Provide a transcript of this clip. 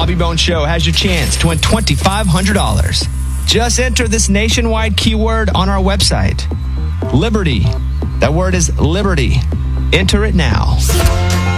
Bobby Bones Show has your chance to win $2,500. Just enter this nationwide keyword on our website. Liberty. That word is liberty. Enter it now.